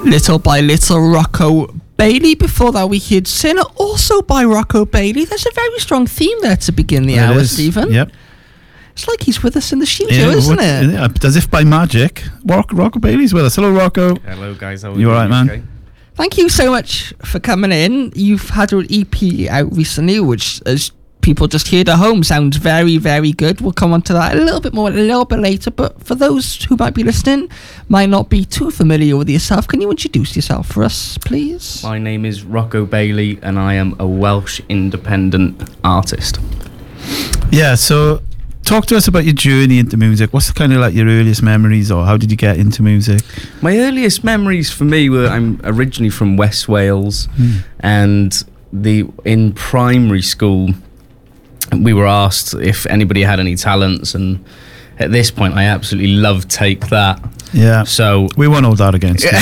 Little by Little, Rocco Bailey. Before that, we heard Sinner, also by Rocco Bailey. There's a very strong theme there to begin the hour, Stephen. Yep. It's like he's with us in the studio, isn't it? Yeah, as if by magic. Rocco Bailey's with us. Hello, Rocco. Hello, guys. How are you all right, man? Okay? Thank you so much for coming in. You've had an EP out recently, which, as people just heard at home, sounds very, very good. We'll come on to that a little bit later. But for those who might be listening, might not be too familiar with yourself, can you introduce yourself for us, please? My name is Rocco Bailey, and I am a Welsh independent artist. Yeah, so talk to us about your journey into music. What's kind of like your earliest memories, or how did you get into music? My earliest memories for me were, I'm originally from West Wales, and in primary school we were asked if anybody had any talents, and at this point I absolutely loved Take That. Yeah, so we won't hold that against you.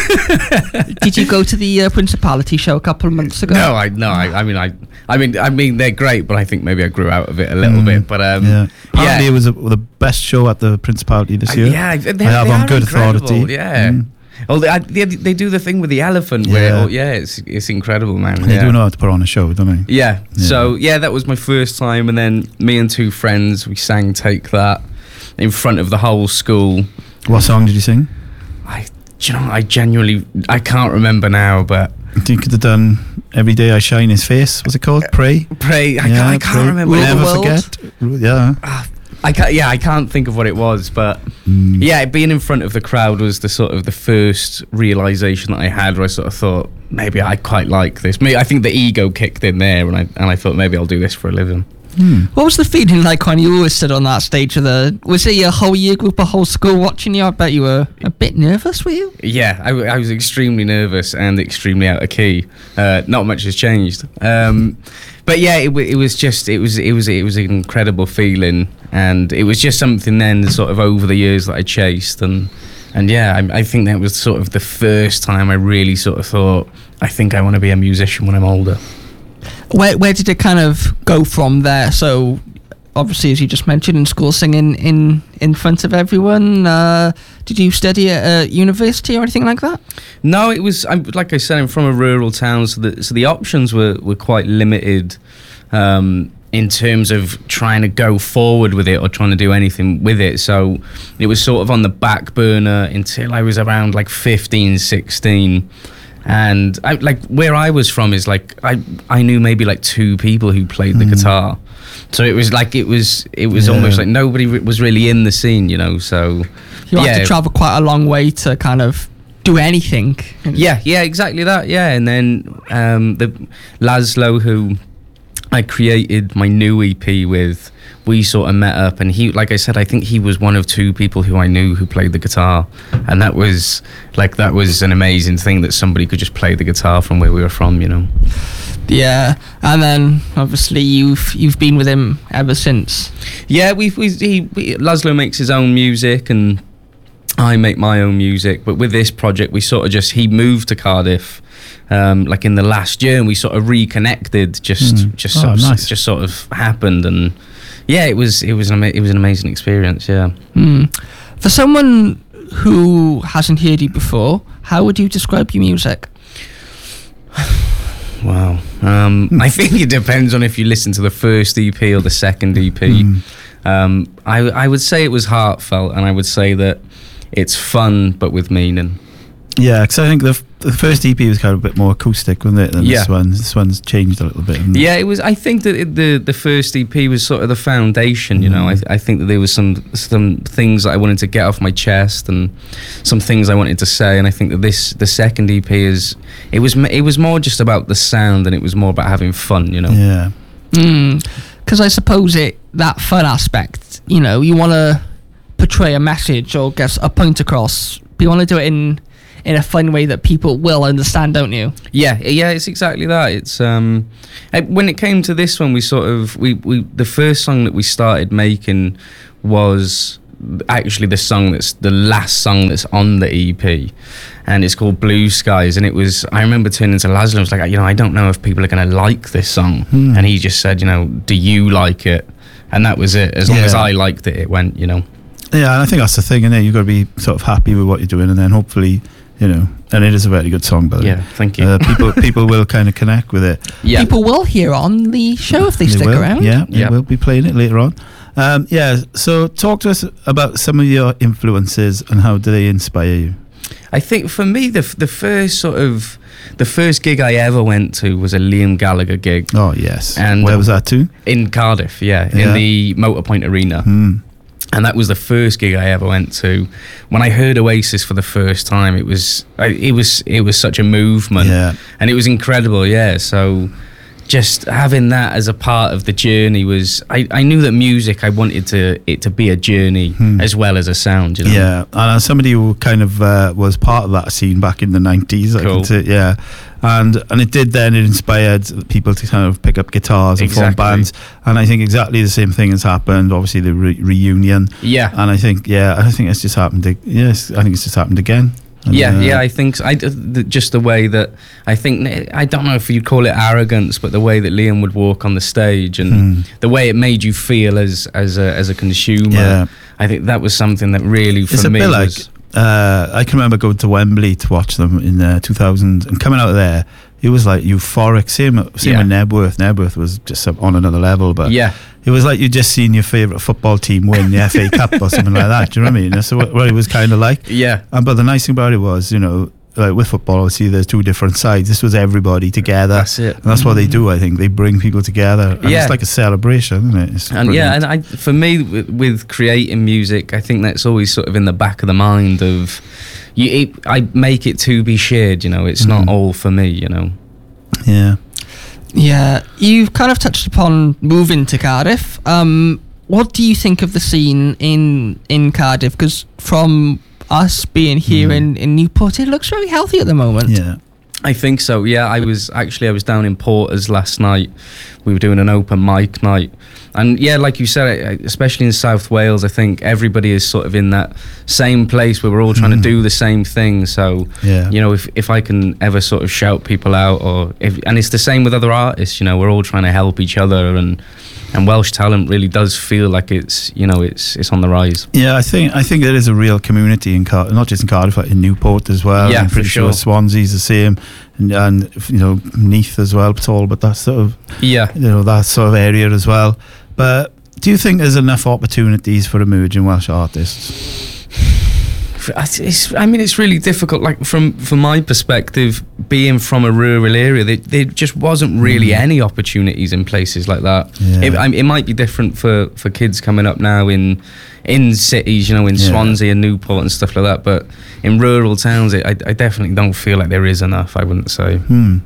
Did you go to the Principality show a couple of months ago? No, I mean they're great, but I think maybe I grew out of it a little bit. But apparently it was the best show at the Principality this year. Yeah, I have on good authority. Yeah. Oh, they do the thing with the elephant where, it's incredible, man. They do know how to put on a show, don't they? Yeah. So, that was my first time, and then me and two friends, we sang Take That in front of the whole school. What song did you sing? I genuinely, I can't remember now, but I think you could have done Every Day I Shine His Face. What's it called? Pray? Pray. I can't remember. Never Forget. Yeah. I can't think of what it was, but being in front of the crowd was the sort of the first realization that I had, where I sort of thought maybe I quite like this. I think the ego kicked in there, and I thought maybe I'll do this for a living. What was the feeling like when you always stood on that stage was it a whole year group, a whole school watching you? I bet you were a bit nervous, were you? Yeah, I was extremely nervous and extremely out of key. Not much has changed. But yeah, it was an incredible feeling, and it was just something then sort of over the years that I chased, and yeah, I think that was sort of the first time I really sort of thought, I think I want to be a musician when I'm older. Where did it kind of go from there? So obviously, as you just mentioned, in school singing in front of everyone. Did you study at university or anything like that? No, it was, like I said, I'm from a rural town, so the options were quite limited in terms of trying to go forward with it or trying to do anything with it. So it was sort of on the back burner until I was around like 15, 16. And where I was from is like I knew maybe like two people who played the guitar, so it was almost like nobody was really in the scene, you know. So you had to travel quite a long way to kind of do anything. Yeah, exactly that. Yeah, and then the Laszlo, who I created my new EP with, we sort of met up, and he, like I said, I think he was one of two people who I knew who played the guitar, and that was an amazing thing that somebody could just play the guitar from where we were from, you know. Yeah, and then obviously you've been with him ever since. Yeah, Laszlo makes his own music, and I make my own music. But with this project, we sort of he moved to Cardiff, like in the last year, and we sort of reconnected. Nice. Just sort of happened, and yeah, it was an amazing experience. Yeah. For someone who hasn't heard you before, how would you describe your music? Wow. I think it depends on if you listen to the first EP or the second EP. I would say it was heartfelt, and I would say that it's fun but with meaning. Yeah, because I think the first EP was kind of a bit more acoustic, wasn't it, than this one? This one's changed a little bit. Yeah, it was. I think that the first EP was sort of the foundation, you know. I think that there was some things that I wanted to get off my chest and some things I wanted to say, and I think that the second EP it was more just about the sound, and it was more about having fun, you know. Yeah. Because I suppose that fun aspect, you know, you want to portray a message or get a point across, but you want to do it in a fun way that people will understand, don't you? Yeah, it's exactly that. It's when it came to this one, we sort of the first song that we started making was actually the last song that's on the EP, and it's called Blue Skies. And I remember turning to Laszlo and was like, you know, I don't know if people are going to like this song. And he just said, you know, do you like it? And that was it. As long as I liked it, it went, you know. Yeah, and I think that's the thing, isn't it? You've got to be sort of happy with what you're doing, and then hopefully you know, and it is a very good song, by the way. Yeah, thank you. People will kind of connect with it. Yeah. People will hear on the show if they stick will, around. Yeah, Yeah. we'll be playing it later on. So talk to us about some of your influences and how do they inspire you? I think for me, the first gig I ever went to was a Liam Gallagher gig Oh, yes. And- where was that to? in Cardiff, Yeah. in the Motorpoint Arena. And that was the first gig I ever went to. When I heard Oasis for the first time, it was such a movement, and it was incredible. Yeah, so just having that as a part of the journey was, I knew that music, I wanted it to be a journey as well as a sound. You know? Yeah, and as somebody who kind of was part of that scene back in the 90s, I Cool. can say, yeah. And it inspired people to kind of pick up guitars and form Exactly. bands. And I think exactly the same thing has happened. Obviously, the reunion. Yeah. And I think it's just happened. I think it's just happened again. And, Yeah, I think so. Just the way that I think, I don't know if you'd call it arrogance, but the way that Liam would walk on the stage and the way it made you feel as a consumer, Yeah. I think that was something that really for It's a me bit like was I can remember going to Wembley to watch them in 2000 and coming out of there. It was like euphoric. Same Yeah. with Nebworth. Nebworth was just on another level, but yeah. it was like you just seen your favourite football team win the FA Cup or something like that. Do you know what I mean? That's what it was kind of like. Yeah. But the nice thing about it was, you know, like with football, obviously there's two different sides. This was everybody together. That's it. And that's what they do. I think they bring people together. And Yeah. it's like a celebration, isn't it? It's And brilliant. for me, with creating music, I think that's always sort of in the back of the mind of I make it to be shared. You know, it's not all for me. You know. Yeah. Yeah, you've kind of touched upon moving to Cardiff. What do you think of the scene in Cardiff? Because from us being here in Newport, it looks very healthy at the moment. Yeah. I think so. Yeah, I was down in Porters last night. We were doing an open mic night, and yeah, like you said, especially in South Wales, I think everybody is sort of in that same place where we're all trying to do the same thing. So Yeah. you know, if I can ever sort of shout people out, and it's the same with other artists. You know, we're all trying to help each other, and Welsh talent really does feel like it's on the rise. Yeah, I think there is a real community in not just in Cardiff, but in Newport as well. Yeah, I'm pretty for sure. Swansea's the same, and you know, Neath as well, Tall, but that's sort of, Yeah. you know, that sort of area as well. But do you think there's enough opportunities for emerging Welsh artists? It's really difficult. Like from my perspective, being from a rural area, there just wasn't really any opportunities in places like that. Yeah. It might be different for kids coming up now in cities, you know, in Yeah. Swansea and Newport and stuff like that. But in rural towns, I definitely don't feel like there is enough. I wouldn't say.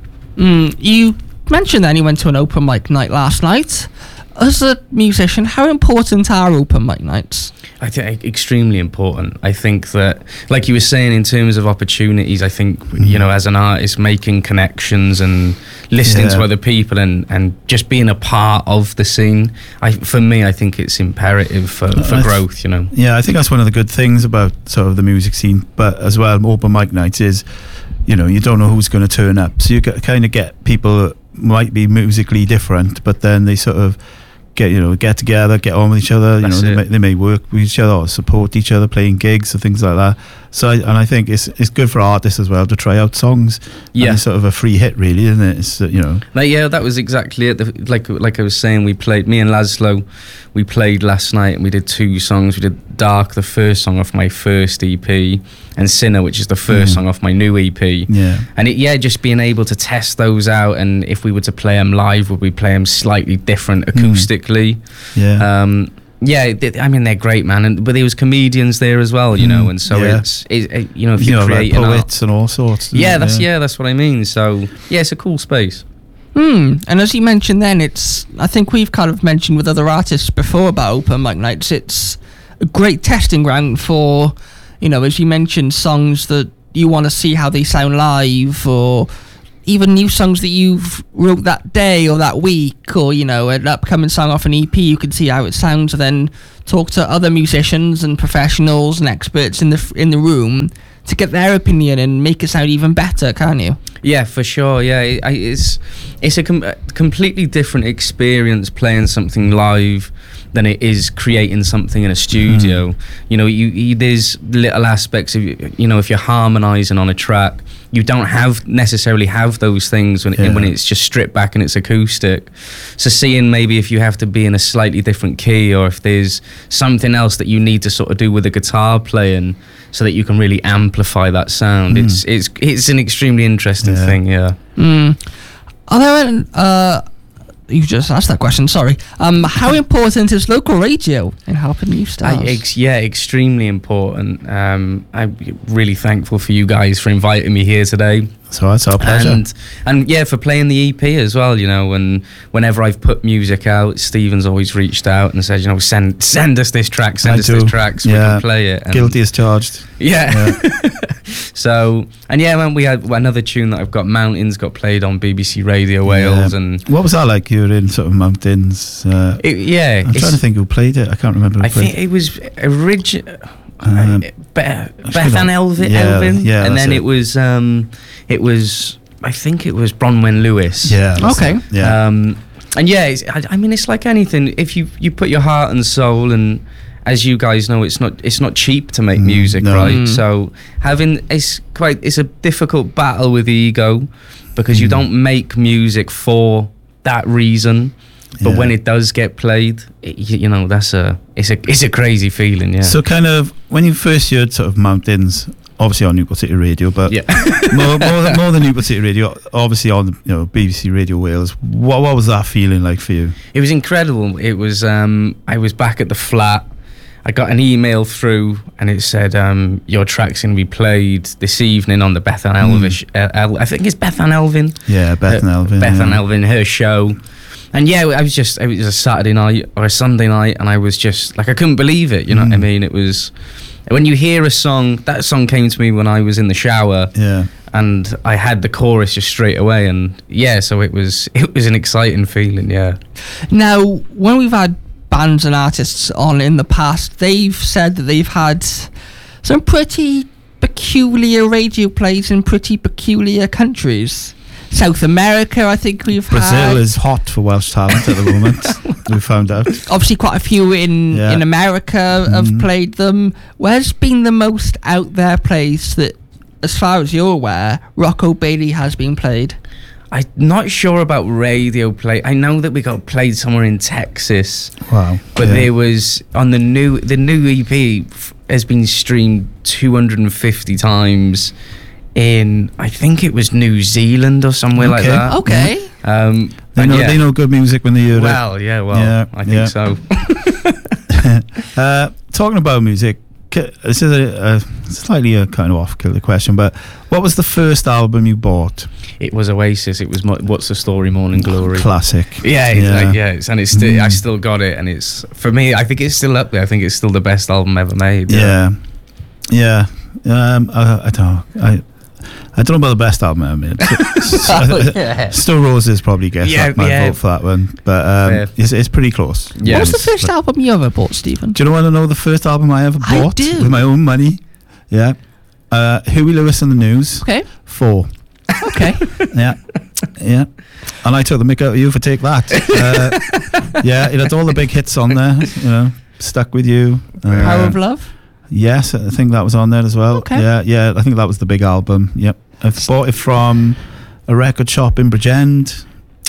You mentioned that you went to an open mic night last night. As a musician, how important are open mic nights? I think extremely important. I think that, like you were saying, in terms of opportunities, I think, you know, as an artist, making connections and listening to other people and just being a part of the scene, for me, I think it's imperative for growth, you know. Yeah, I think that's one of the good things about sort of the music scene, but as well, open mic nights is, you know, you don't know who's going to turn up. So you kind of get people that might be musically different, but then they sort of get together, get on with each other. That's you know, they may work with each other or support each other, playing gigs or things like that. So, I think it's good for artists as well to try out songs. Yeah. And it's sort of a free hit, really, isn't it? It's, you know. Yeah, that was exactly it. Like I was saying, me and Laszlo, we played last night and we did 2 songs. We did Dark, the first song off my first EP, and Sinner, which is the first song off my new EP. Yeah. And just being able to test those out, and if we were to play them live, would we play them slightly different acoustically? Yeah. They're great, man. But there was comedians there as well, you know, and so it's you know, if you create like poets and all sorts. that's what I mean. So it's a cool space. And as you mentioned then, I think we've kind of mentioned with other artists before about open mic nights, it's a great testing ground for, you know, as you mentioned, songs that you want to see how they sound live, or even new songs that you've wrote that day or that week, or, you know, an upcoming song off an EP, you can see how it sounds, and then talk to other musicians and professionals and experts in the room to get their opinion and make it sound even better, can't you? Yeah, for sure. Yeah, it's a completely different experience playing something live than it is creating something in a studio. You know, you there's little aspects of, you know, if you're harmonizing on a track, you don't necessarily have those things when it's just stripped back and it's acoustic. So seeing maybe if you have to be in a slightly different key, or if there's something else that you need to sort of do with the guitar playing so that you can really amplify that sound, it's an extremely interesting thing. Yeah. Are there you just asked that question, sorry. How important is local radio in helping new stars? Extremely important. I'm really thankful for you guys for inviting me here today. So it's our pleasure. And yeah, for playing the EP as well, you know, and whenever I've put music out, Stephen's always reached out and said, you know, send us this track, so we can play it. And guilty as charged. Yeah. So, and yeah, man, we had another tune that I've got, Mountains, got played on BBC Radio Wales. And what was that like? You were in sort of Mountains. I'm trying to think who played it. I can't remember who played it. I think it was Bethan Elvin. And then it was I think it was Bronwyn Lewis. Yeah. Okay. Yeah. And yeah, I mean, it's like anything. If you put your heart and soul, and as you guys know, it's not cheap to make music, right? So it's a difficult battle with ego, because you don't make music for that reason. But when it does get played, you know, it's a crazy feeling. Yeah. So kind of when you first heard sort of Mountains, obviously on Newport City Radio, but more than Newport City Radio, obviously on, you know, BBC Radio Wales. What was that feeling like for you? It was incredible. It was I was back at the flat. I got an email through and it said, your track's going to be played this evening on the Bethan Elvin. I think it's Bethan Elvin. Yeah, Bethan Elvin. Bethan Elvin, her show. And yeah, it was a Saturday night or a Sunday night, and I was just like, I couldn't believe it. You know what I mean? It was, when you hear a song, that song came to me when I was in the shower. Yeah. And I had the chorus just straight away, and yeah, so it was an exciting feeling. Yeah. Now, when we've had bands and artists on in the past, they've said that they've had some pretty peculiar radio plays in pretty peculiar countries. South America, I think we've Brazil had. is hot for Welsh talent at the moment. We found out. Obviously, quite a few in America have played them. Where's been the most out there place that, as far as you're aware, Rocco Bailey has been played? I'm not sure about radio play. I know that we got played somewhere in Texas. Wow! But there was on the new EP has been streamed 250 times. In, I think it was New Zealand or somewhere like that. Okay. They know good music when they hear it. I think so. Talking about music, this is a slightly kind of off-kilter question, but what was the first album you bought? It was Oasis. It was What's the Story, Morning Glory. Classic. It's still, I still got it, and it's, for me, I think it's still up there. I think it's still the best album ever made. I don't know about the best album ever made. Still Roses probably gets my vote for that one, but it's pretty close. What was the first album you ever bought, Stephen? Do you want to know the first album I ever bought? I do. With my own money. Yeah. Huey Lewis and the News. Okay. 4. Okay. Yeah. And I took the mick out of you for Take That. It had all the big hits on there, you know, Stuck With You. Power of Love? Yes, I think that was on there as well. Okay. Yeah, I think that was the big album. Yep. I bought it from a record shop in Bridgend.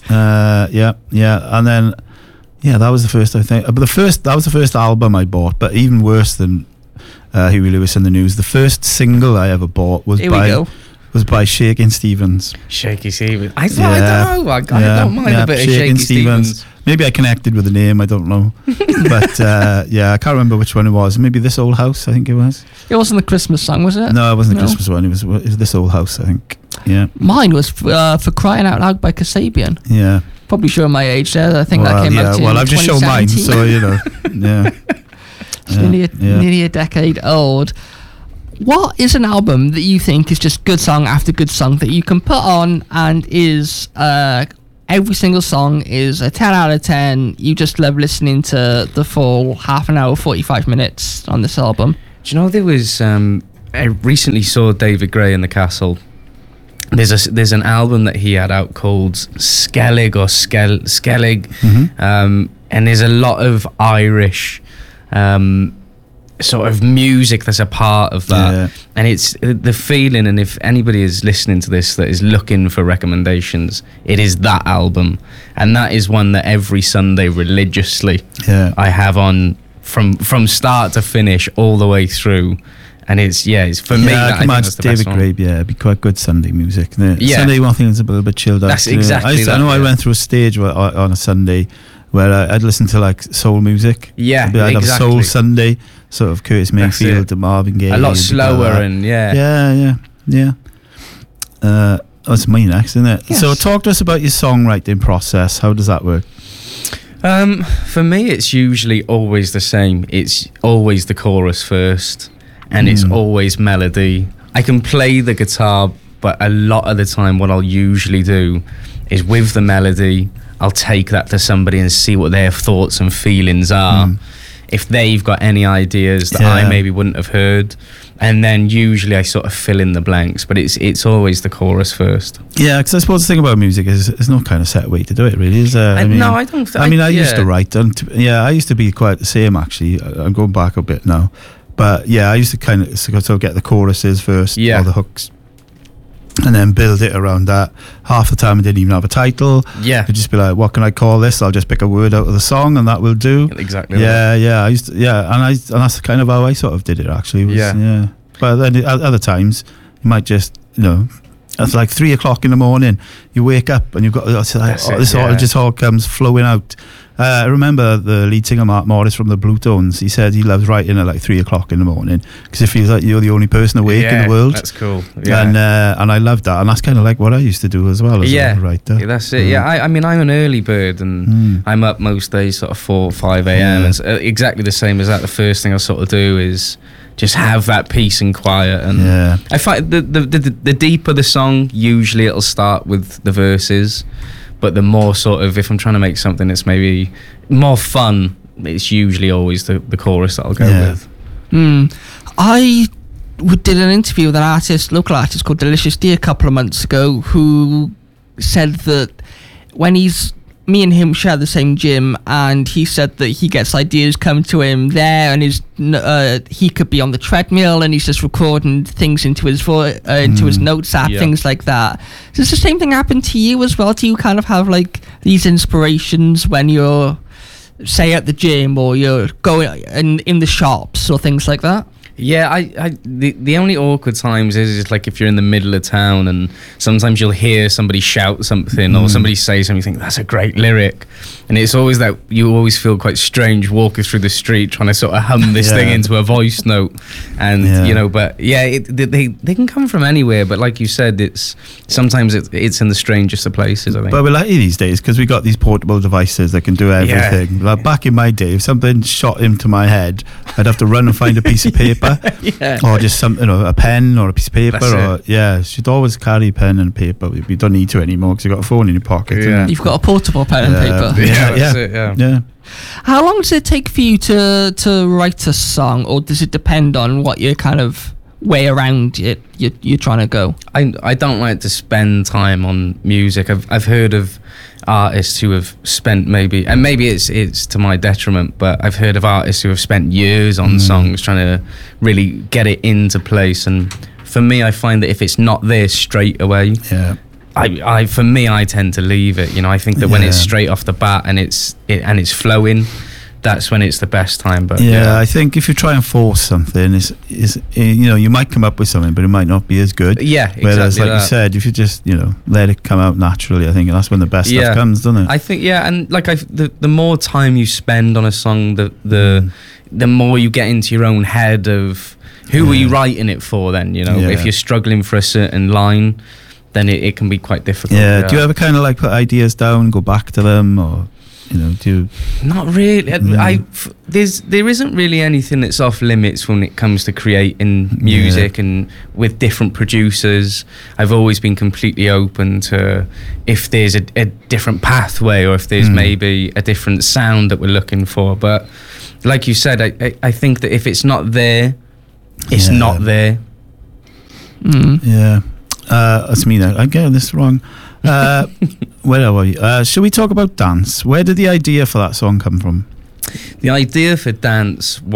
And then that was the first, I think. But that was the first album I bought. But even worse than Huey Lewis and the News, the first single I ever bought was by Shakin' Stevens. Shaky Stevens. I don't know. I don't mind a bit of Shaky Stevens. Maybe I connected with the name, I don't know. But I can't remember which one it was. Maybe This Old House, I think it was. It wasn't the Christmas song, was it? No, it wasn't the Christmas one. It was This Old House, I think. Yeah. Mine was For Crying Out Loud by Kasabian. Yeah. Probably showing my age there. I think that came out in I've just shown mine, so you know. Yeah. Nearly a decade old. What is an album that you think is just good song after good song that you can put on and is every single song is a 10 out of 10? You just love listening to the full half an hour, 45 minutes on this album. Do you know there was I recently saw David Gray in the Castle. There's an album that he had out called Skellig or Skellig. and there's a lot of Irish sort of music that's a part of that. Yeah. And it's the feeling, and if anybody is listening to this that is looking for recommendations, it is that album, and that is one that every Sunday religiously I have on from start to finish all the way through. And it's for me. I can imagine David Grabe. Yeah, it'd be quite good Sunday music. Yeah. Sunday one thing is a little bit chilled out. That's exactly. I know I went through a stage on a Sunday where I'd listen to like soul music. Yeah, I'd have Soul Sunday, sort of Curtis Mayfield to Marvin Gaye. A lot slower and yeah. That's me next, isn't it? Yes. So talk to us about your songwriting process. How does that work? For me, it's usually always the same. It's always the chorus first, and it's always melody. I can play the guitar, but a lot of the time what I'll usually do is with the melody, I'll take that to somebody and see what their thoughts and feelings are. If they've got any ideas that I maybe wouldn't have heard, and then usually I sort of fill in the blanks, but it's always the chorus first. Yeah, because I suppose the thing about music is there's no kind of set way to do it, really, is there? I don't. I used to write, and I used to be quite the same, actually. I'm going back a bit now. But yeah, I used to kind of sort of get the choruses first, or the hooks, and then build it around that. Half the time I didn't even have a title. Yeah. I'd just be like, what can I call this? I'll just pick a word out of the song and that will do. Exactly. Yeah. I used to, and that's kind of how I sort of did it, actually. But then at other times, you might just, it's like 3 o'clock in the morning, you wake up and you've got it just all comes flowing out. I remember the lead singer Mark Morris from the Bluetones. He said he loves writing at like 3 o'clock in the morning because it feels like you're the only person awake in the world. That's cool. Yeah. And I love that, and that's kind of like what I used to do as well as a writer. Yeah, that's it. Yeah, I mean, I'm an early bird, and I'm up most days sort of 4 or 5 a.m. and it's exactly the same as that. The first thing I sort of do is just have that peace and quiet, and I find the deeper the song, usually it'll start with the verses. But the more sort of, if I'm trying to make something that's maybe more fun, it's usually always the chorus that I'll go with. I did an interview with an local artist called Delicious D a couple of months ago, who said that when me and him share the same gym, and he said that he gets ideas come to him there, and he could be on the treadmill and he's just recording things into his notes app, things like that. Does the same thing happen to you as well? Do you kind of have like these inspirations when you're, say, at the gym, or you're going in the shops or things like that? Yeah, the only awkward times is like if you're in the middle of town and sometimes you'll hear somebody shout something or somebody say something, you think that's a great lyric, and it's always that you always feel quite strange walking through the street trying to sort of hum this thing into a voice note, and they can come from anywhere, but like you said, it's sometimes it's in the strangest of places, I think. But we're lucky these days because we got these portable devices that can do everything. Like back in my day, if something shot into my head, I'd have to run and find a piece of paper. Or just something, a pen or a piece of paper. You'd always carry a pen and paper. We don't need to anymore because you've got a phone in your pocket. You've got a portable pen and paper. Yeah. How long does it take for you to write a song, or does it depend on what your kind of way around it you're trying to go? I don't like to spend time on music. I've heard of artists who have spent maybe it's to my detriment, but I've heard of artists who have spent years on songs trying to really get it into place, and for me, I find that if it's not there straight away, I tend to leave it. I think that when it's straight off the bat and it's flowing, that's when it's the best time. But I think if you try and force something, is you might come up with something, but it might not be as good. Whereas, like you said, if you just let it come out naturally, I think that's when the best stuff comes, doesn't it? I think and like the more time you spend on a song, the more you get into your own head of who are you writing it for. Then if you're struggling for a certain line, then it can be quite difficult. Do you ever kind of like put ideas down, go back to them, or? Not really. There isn't really anything that's off limits when it comes to creating music, and with different producers, I've always been completely open to if there's a different pathway, or if there's maybe a different sound that we're looking for. But like you said, I think that if it's not there, it's not there. That's me now. I'm getting this wrong. Where are we? Shall we talk about dance? Where did the idea for that song come from? The idea for dance